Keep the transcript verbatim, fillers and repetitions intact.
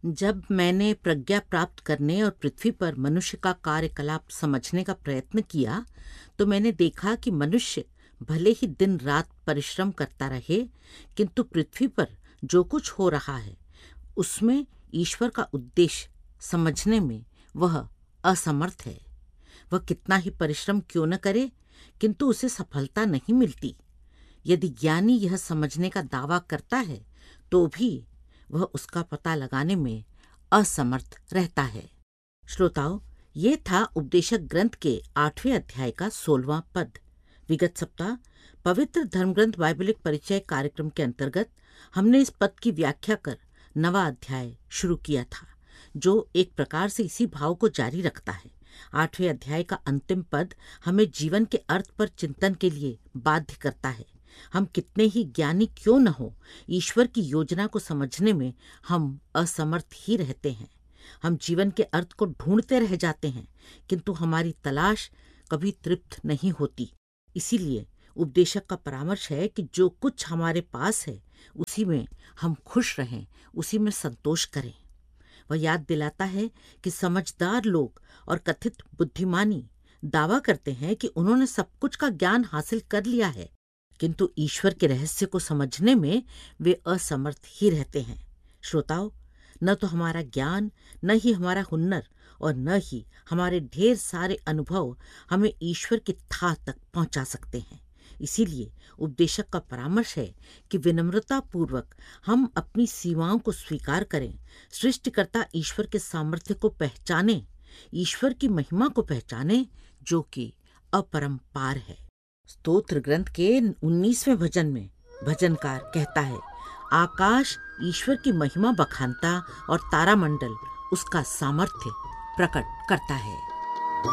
जब मैंने प्रज्ञा प्राप्त करने और पृथ्वी पर मनुष्य का कार्यकलाप समझने का प्रयत्न किया तो मैंने देखा कि मनुष्य भले ही दिन रात परिश्रम करता रहे, किंतु पृथ्वी पर जो कुछ हो रहा है उसमें ईश्वर का उद्देश्य समझने में वह असमर्थ है। वह कितना ही परिश्रम क्यों न करे, किंतु उसे सफलता नहीं मिलती। यदि ज्ञानी यह समझने का दावा करता है तो भी वह उसका पता लगाने में असमर्थ रहता है। श्रोताओ, ये था उपदेशक ग्रंथ के आठवें अध्याय का सोलवां पद। विगत सप्ताह पवित्र धर्मग्रंथ बाइबलिक परिचय कार्यक्रम के अंतर्गत हमने इस पद की व्याख्या कर नवा अध्याय शुरू किया था, जो एक प्रकार से इसी भाव को जारी रखता है। आठवें अध्याय का अंतिम पद हमें जीवन के अर्थ पर चिंतन के लिए बाध्य करता है। हम कितने ही ज्ञानी क्यों न हो, ईश्वर की योजना को समझने में हम असमर्थ ही रहते हैं। हम जीवन के अर्थ को ढूंढते रह जाते हैं, किंतु हमारी तलाश कभी तृप्त नहीं होती। इसीलिए उपदेशक का परामर्श है कि जो कुछ हमारे पास है उसी में हम खुश रहें, उसी में संतोष करें। वह याद दिलाता है कि समझदार लोग और कथित बुद्धिमानी दावा करते हैं कि उन्होंने सब कुछ का ज्ञान हासिल कर लिया है, किंतु ईश्वर के रहस्य को समझने में वे असमर्थ ही रहते हैं। श्रोताओं, न तो हमारा ज्ञान, न ही हमारा हुनर और न ही हमारे ढेर सारे अनुभव हमें ईश्वर की थाह तक पहुंचा सकते हैं। इसीलिए उपदेशक का परामर्श है कि विनम्रता पूर्वक हम अपनी सीमाओं को स्वीकार करें, सृष्टिकर्ता ईश्वर के सामर्थ्य को पहचानें, ईश्वर की महिमा को पहचानें जो कि अपरंपार है। स्तोत्र ग्रंथ के उन्नीसवें भजन में भजनकार कहता है, आकाश ईश्वर की महिमा बखानता और तारामंडल उसका सामर्थ्य प्रकट करता है।